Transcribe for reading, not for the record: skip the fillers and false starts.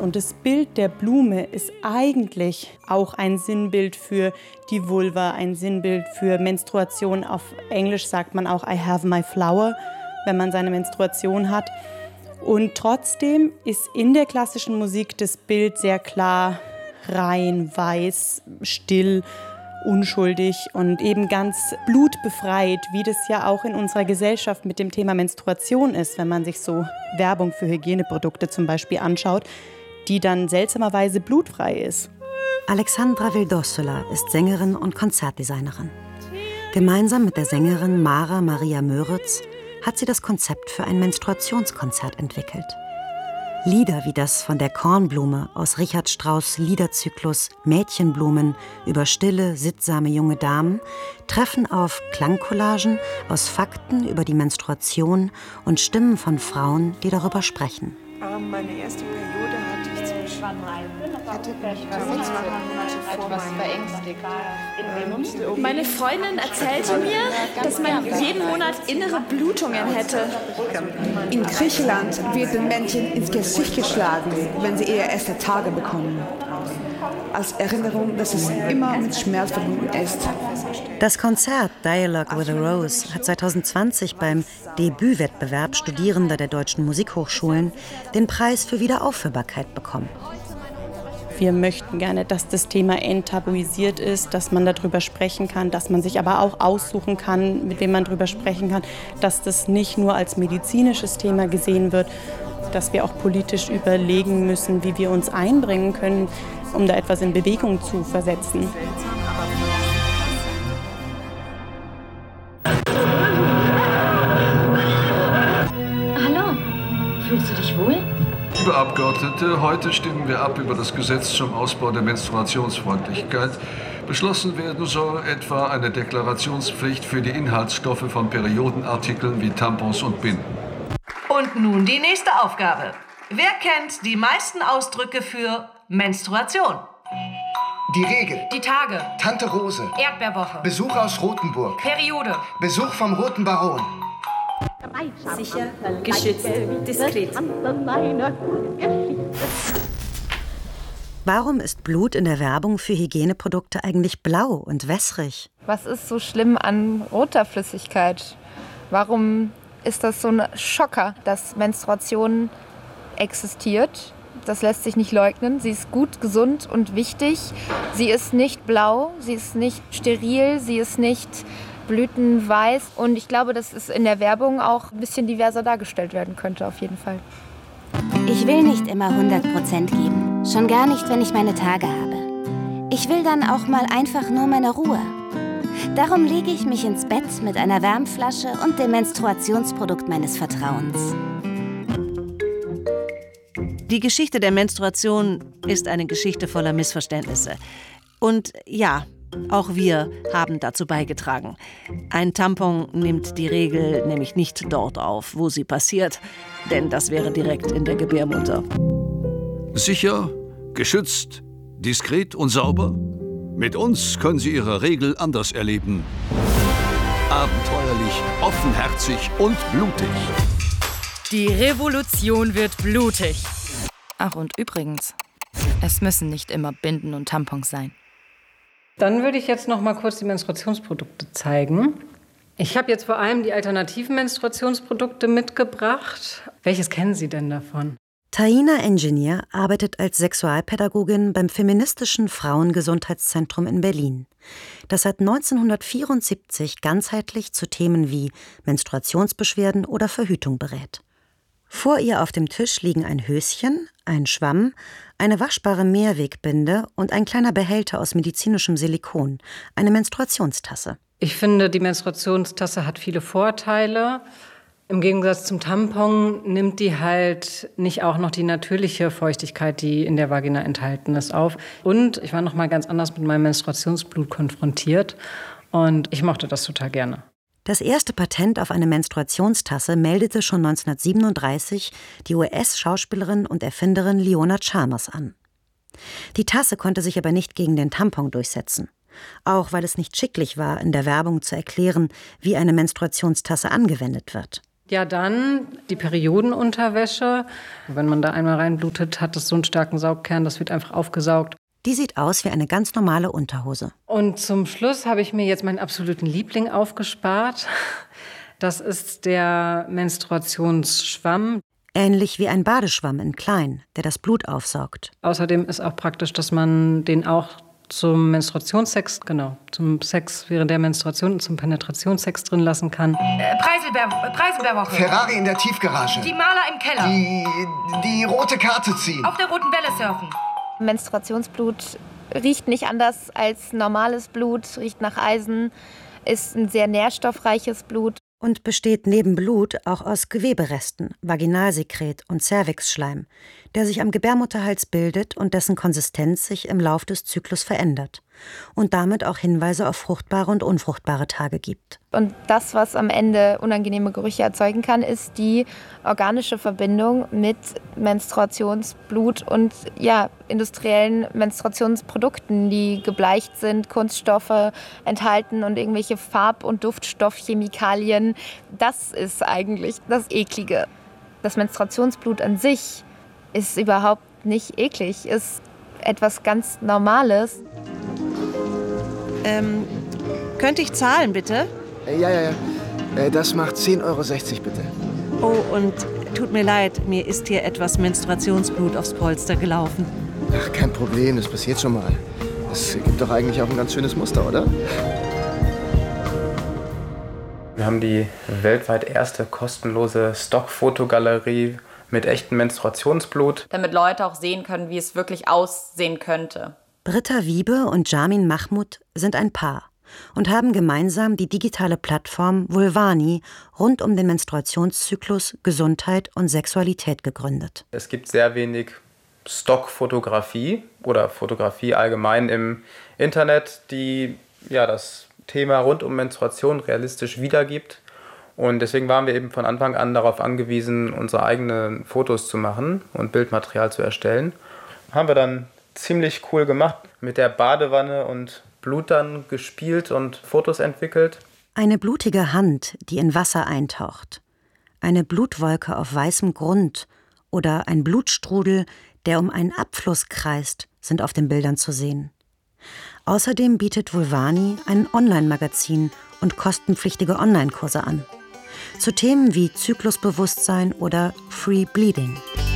Und das Bild der Blume ist eigentlich auch ein Sinnbild für die Vulva, ein Sinnbild für Menstruation. Auf Englisch sagt man auch I have my flower, wenn man seine Menstruation hat. Und trotzdem ist in der klassischen Musik das Bild sehr klar, rein, weiß, still, unschuldig und eben ganz blutbefreit, wie das ja auch in unserer Gesellschaft mit dem Thema Menstruation ist, wenn man sich so Werbung für Hygieneprodukte zum Beispiel anschaut, die dann seltsamerweise blutfrei ist. Alexandra Vildossola ist Sängerin und Konzertdesignerin. Gemeinsam mit der Sängerin Mara Maria Möritz hat sie das Konzept für ein Menstruationskonzert entwickelt. Lieder wie das von der Kornblume aus Richard Strauss' Liederzyklus Mädchenblumen über stille, sittsame junge Damen treffen auf Klangcollagen aus Fakten über die Menstruation und Stimmen von Frauen, die darüber sprechen. Meine erste Periode hatte ich zwischen... Meine Freundin erzählte mir, dass man jeden Monat innere Blutungen hätte. In Griechenland wird den Männchen ins Gesicht geschlagen, wenn sie ihre ersten Tage bekommen. Als Erinnerung, dass es immer mit Schmerz verbunden ist. Das Konzert Dialogue with a Rose hat 2020 beim Debütwettbewerb Studierender der deutschen Musikhochschulen den Preis für Wiederaufführbarkeit bekommen. Wir möchten gerne, dass das Thema enttabuisiert ist, dass man darüber sprechen kann, dass man sich aber auch aussuchen kann, mit wem man darüber sprechen kann, dass das nicht nur als medizinisches Thema gesehen wird, dass wir auch politisch überlegen müssen, wie wir uns einbringen können, um da etwas in Bewegung zu versetzen. Hallo, fühlst du dich wohl? Liebe Abgeordnete, heute stimmen wir ab über das Gesetz zum Ausbau der Menstruationsfreundlichkeit. Beschlossen werden soll etwa eine Deklarationspflicht für die Inhaltsstoffe von Periodenartikeln wie Tampons und Binden. Und nun die nächste Aufgabe. Wer kennt die meisten Ausdrücke für Menstruation? Die Regel. Die Tage. Tante Rose. Erdbeerwoche. Besuch aus Rothenburg. Periode. Besuch vom Roten Baron. Sicher, geschützt, diskret. Warum ist Blut in der Werbung für Hygieneprodukte eigentlich blau und wässrig? Was ist so schlimm an roter Flüssigkeit? Warum ist das so ein Schocker, dass Menstruation existiert? Das lässt sich nicht leugnen. Sie ist gut, gesund und wichtig. Sie ist nicht blau, sie ist nicht steril, sie ist nicht blütenweiß. Und ich glaube, dass es in der Werbung auch ein bisschen diverser dargestellt werden könnte, auf jeden Fall. Ich will nicht immer 100% geben. Schon gar nicht, wenn ich meine Tage habe. Ich will dann auch mal einfach nur meine Ruhe. Darum lege ich mich ins Bett mit einer Wärmflasche und dem Menstruationsprodukt meines Vertrauens. Die Geschichte der Menstruation ist eine Geschichte voller Missverständnisse. Und ja, auch wir haben dazu beigetragen. Ein Tampon nimmt die Regel nämlich nicht dort auf, wo sie passiert, denn das wäre direkt in der Gebärmutter. Sicher, geschützt, diskret und sauber? Mit uns können Sie Ihre Regel anders erleben. Abenteuerlich, offenherzig und blutig. Die Revolution wird blutig. Ach, und übrigens, es müssen nicht immer Binden und Tampons sein. Dann würde ich jetzt noch mal kurz die Menstruationsprodukte zeigen. Ich habe jetzt vor allem die alternativen Menstruationsprodukte mitgebracht. Welches kennen Sie denn davon? Taina Engineer arbeitet als Sexualpädagogin beim feministischen Frauengesundheitszentrum in Berlin, das seit 1974 ganzheitlich zu Themen wie Menstruationsbeschwerden oder Verhütung berät. Vor ihr auf dem Tisch liegen ein Höschen, ein Schwamm, eine waschbare Mehrwegbinde und ein kleiner Behälter aus medizinischem Silikon, eine Menstruationstasse. Ich finde, die Menstruationstasse hat viele Vorteile. Im Gegensatz zum Tampon nimmt die halt nicht auch noch die natürliche Feuchtigkeit, die in der Vagina enthalten ist, auf. Und ich war noch mal ganz anders mit meinem Menstruationsblut konfrontiert und ich mochte das total gerne. Das erste Patent auf eine Menstruationstasse meldete schon 1937 die US-Schauspielerin und Erfinderin Leona Chalmers an. Die Tasse konnte sich aber nicht gegen den Tampon durchsetzen. Auch weil es nicht schicklich war, in der Werbung zu erklären, wie eine Menstruationstasse angewendet wird. Ja, dann die Periodenunterwäsche. Wenn man da einmal reinblutet, hat es so einen starken Saugkern, das wird einfach aufgesaugt. Die sieht aus wie eine ganz normale Unterhose. Und zum Schluss habe ich mir jetzt meinen absoluten Liebling aufgespart. Das ist der Menstruationsschwamm. Ähnlich wie ein Badeschwamm in klein, der das Blut aufsaugt. Außerdem ist auch praktisch, dass man den auch zum Menstruationssex, zum Sex während der Menstruation und zum Penetrationssex drin lassen kann. Preiselbeerwoche. Ferrari in der Tiefgarage. Die Maler im Keller. Die rote Karte ziehen. Auf der roten Welle surfen. Menstruationsblut riecht nicht anders als normales Blut, riecht nach Eisen, ist ein sehr nährstoffreiches Blut. Und besteht neben Blut auch aus Geweberesten, Vaginalsekret und Cervixschleim, der sich am Gebärmutterhals bildet und dessen Konsistenz sich im Lauf des Zyklus verändert und damit auch Hinweise auf fruchtbare und unfruchtbare Tage gibt. Und das, was am Ende unangenehme Gerüche erzeugen kann, ist die organische Verbindung mit Menstruationsblut und industriellen Menstruationsprodukten, die gebleicht sind, Kunststoffe enthalten und irgendwelche Farb- und Duftstoffchemikalien. Das ist eigentlich das Eklige. Das Menstruationsblut an sich ist überhaupt nicht eklig, ist etwas ganz Normales. Könnte ich zahlen, bitte? Ja. Das macht 10,60 € bitte. Oh, und tut mir leid, mir ist hier etwas Menstruationsblut aufs Polster gelaufen. Ach, kein Problem, das passiert schon mal. Das gibt doch eigentlich auch ein ganz schönes Muster, oder? Wir haben die weltweit erste kostenlose Stockfotogalerie mit echtem Menstruationsblut. Damit Leute auch sehen können, wie es wirklich aussehen könnte. Britta Wiebe und Jamin Mahmoud sind ein Paar und haben gemeinsam die digitale Plattform Vulvani rund um den Menstruationszyklus, Gesundheit und Sexualität gegründet. Es gibt sehr wenig Stockfotografie oder Fotografie allgemein im Internet, die das Thema rund um Menstruation realistisch wiedergibt. Und deswegen waren wir eben von Anfang an darauf angewiesen, unsere eigenen Fotos zu machen und Bildmaterial zu erstellen. Haben wir dann ziemlich cool gemacht, mit der Badewanne und Blut dann gespielt und Fotos entwickelt. Eine blutige Hand, die in Wasser eintaucht. Eine Blutwolke auf weißem Grund oder ein Blutstrudel, der um einen Abfluss kreist, sind auf den Bildern zu sehen. Außerdem bietet Vulvani ein Online-Magazin und kostenpflichtige Online-Kurse an. Zu Themen wie Zyklusbewusstsein oder Free Bleeding.